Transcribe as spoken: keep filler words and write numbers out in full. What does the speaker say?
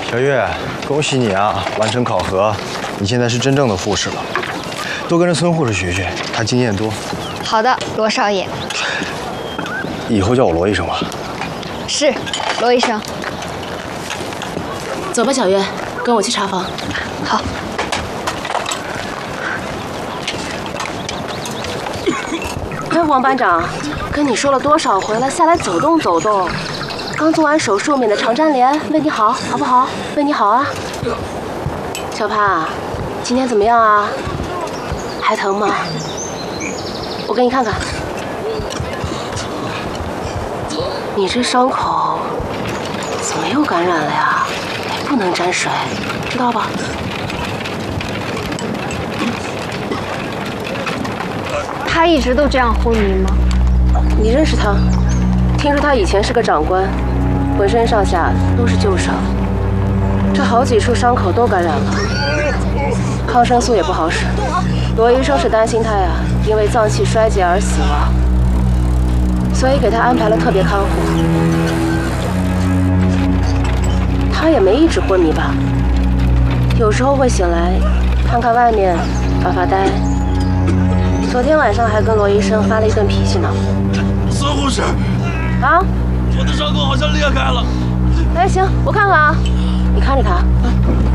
小月，恭喜你啊，完成考核，你现在是真正的护士了。多跟着孙护士学学，她经验多。 好的，罗少爷。 以后叫我罗医生吧。 是，罗医生。 走吧，小月，跟我去查房。 好。 哎，王班长，跟你说了多少回了，下来走动走动。刚做完手术，免得肠粘连，为你好，好不好？为你好啊。小潘，今天怎么样啊？还疼吗？我给你看看。你这伤口怎么又感染了呀？不能沾水，知道吧？ 他一直都这样昏迷吗？ 你认识他？听说他以前是个长官，浑身上下都是旧伤，这好几处伤口都感染了，抗生素也不好使。罗医生是担心他呀，因为脏器衰竭而死亡，所以给他安排了特别看护。他也没一直昏迷吧？有时候会醒来，看看外面，发发呆。昨天晚上还跟罗医生发了一顿脾气呢。 孙护士， 啊， 我的伤口好像裂开了。 哎，行，我看看啊，你看着他。